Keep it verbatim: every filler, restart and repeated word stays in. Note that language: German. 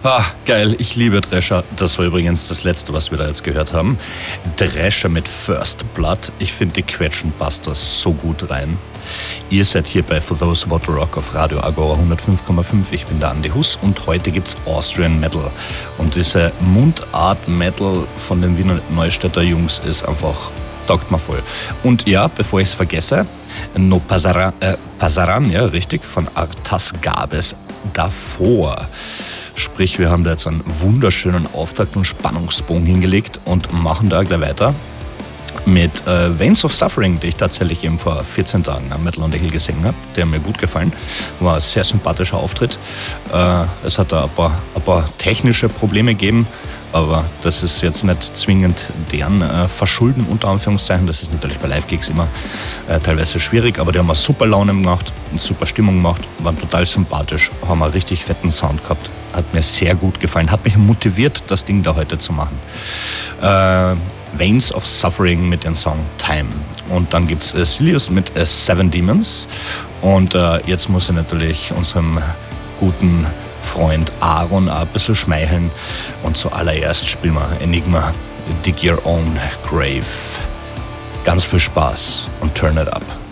Ah, geil, ich liebe Drescher. Das war übrigens das letzte, was wir da jetzt gehört haben. Drescher mit First Blood. Ich finde, die quetschen Busters so gut rein. Ihr seid hier bei For Those Who Want to Rock auf Radio Agora hundertfünf Komma fünf. Ich bin der Andi Huss und heute gibt's Austrian Metal. Und diese Mundart Metal von den Wiener Neustädter Jungs ist einfach, taugt mir voll. Und ja, bevor ich es vergesse, No Pasaran, äh, Pasaran, ja richtig, von Artas Gabes davor. Sprich, wir haben da jetzt einen wunderschönen Auftakt und Spannungsbogen hingelegt und machen da gleich weiter mit äh, Veins of Suffering, die ich tatsächlich eben vor vierzehn Tagen am Metal on the Hill gesehen habe. Der hat mir gut gefallen. War ein sehr sympathischer Auftritt. Äh, es hat da ein paar, ein paar technische Probleme gegeben, aber das ist jetzt nicht zwingend deren äh, Verschulden, unter Anführungszeichen. Das ist natürlich bei Live-Gigs immer äh, teilweise schwierig, aber die haben eine super Laune gemacht, eine super Stimmung gemacht, waren total sympathisch, haben einen richtig fetten Sound gehabt. Hat mir sehr gut gefallen, hat mich motiviert, das Ding da heute zu machen. Äh, Veins of Suffering mit dem Song Time. Und dann gibt es äh, Silius mit äh, Seven Demons. Und äh, jetzt muss ich natürlich unserem guten Freund Aaron auch ein bisschen schmeicheln. Und zuallererst spielen wir Enigma, Dig Your Own Grave. Ganz viel Spaß und turn it up.